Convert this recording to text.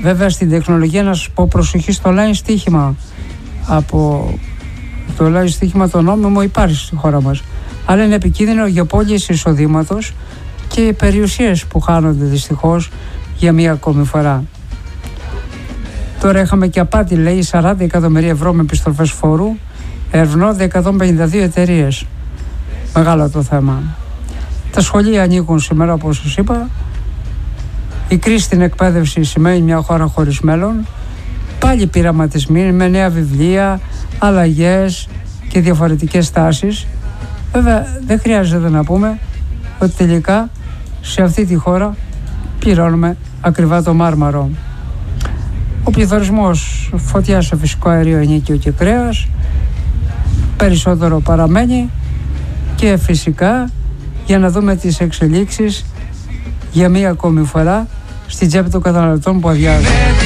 Βέβαια στην τεχνολογία να σας πω προσοχή στο online στοίχημα. Από το online στοίχημα το νόμιμο υπάρχει στη χώρα μας. Αλλά είναι επικίνδυνο για απώλειες εισοδήματος και περιουσίες που χάνονται δυστυχώς για μία ακόμη φορά. Τώρα είχαμε και απάτη, λέει, 40 εκατομμύρια ευρώ με επιστροφές φόρου, ερευνώνται 152 εταιρείες. Μεγάλο το θέμα. Τα σχολεία ανοίγουν σήμερα, όπως σας είπα. Η κρίση στην εκπαίδευση σημαίνει μια χώρα χωρίς μέλλον. Πάλι πειραματισμοί με νέα βιβλία, αλλαγές και διαφορετικές τάσεις. Βέβαια δεν χρειάζεται να πούμε ότι τελικά σε αυτή τη χώρα πληρώνουμε ακριβά το μάρμαρο. Ο πληθωρισμός, φωτιά σε φυσικό αέριο, ενοίκιο και κρέας περισσότερο παραμένει, και φυσικά για να δούμε τις εξελίξεις για μία ακόμη φορά στην τσέπη των καταναλωτών που αδειάζουν.